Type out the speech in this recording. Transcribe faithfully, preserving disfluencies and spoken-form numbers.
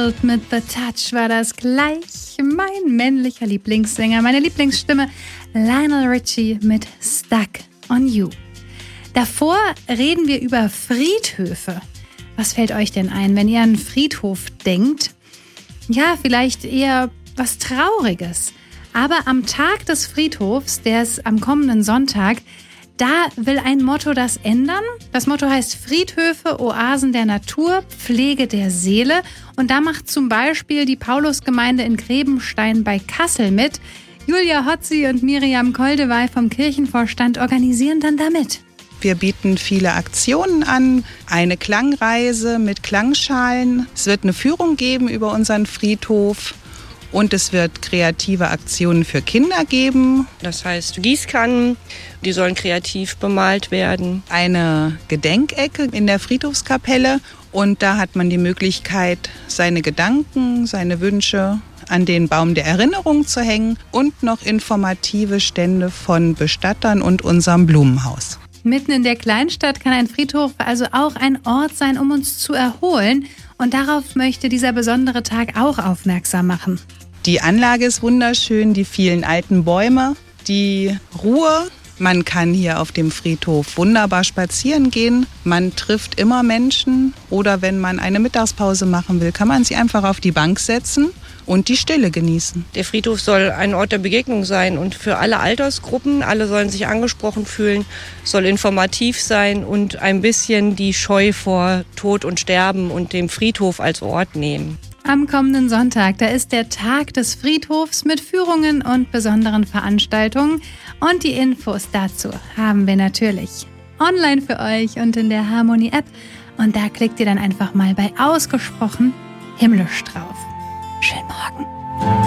World mit The Touch war das gleich. Mein männlicher Lieblingssänger, meine Lieblingsstimme, Lionel Richie mit Stuck on You. Davor reden wir über Friedhöfe. Was fällt euch denn ein, wenn ihr an einen Friedhof denkt? Ja, vielleicht eher was Trauriges. Aber am Tag des Friedhofs, der ist am kommenden Sonntag, da will ein Motto das ändern. Das Motto heißt Friedhöfe, Oasen der Natur, Pflege der Seele. Und da macht zum Beispiel die Paulusgemeinde in Grebenstein bei Kassel mit. Julia Hotzi und Miriam Koldewey vom Kirchenvorstand organisieren dann damit. Wir bieten viele Aktionen an, eine Klangreise mit Klangschalen. Es wird eine Führung geben über unseren Friedhof. Und es wird kreative Aktionen für Kinder geben. Das heißt Gießkannen, die sollen kreativ bemalt werden. Eine Gedenkecke in der Friedhofskapelle. Und da hat man die Möglichkeit, seine Gedanken, seine Wünsche an den Baum der Erinnerung zu hängen. Und noch informative Stände von Bestattern und unserem Blumenhaus. Mitten in der Kleinstadt kann ein Friedhof also auch ein Ort sein, um uns zu erholen. Und darauf möchte dieser besondere Tag auch aufmerksam machen. Die Anlage ist wunderschön, die vielen alten Bäume, die Ruhe. Man kann hier auf dem Friedhof wunderbar spazieren gehen. Man trifft immer Menschen. Oder wenn man eine Mittagspause machen will, kann man sich einfach auf die Bank setzen und die Stille genießen. Der Friedhof soll ein Ort der Begegnung sein und für alle Altersgruppen. Alle sollen sich angesprochen fühlen, soll informativ sein und ein bisschen die Scheu vor Tod und Sterben und dem Friedhof als Ort nehmen. Am kommenden Sonntag, da ist der Tag des Friedhofs mit Führungen und besonderen Veranstaltungen. Und die Infos dazu haben wir natürlich online für euch und in der Harmonie-App. Und da klickt ihr dann einfach mal bei Ausgesprochen himmlisch drauf. Schönen Morgen.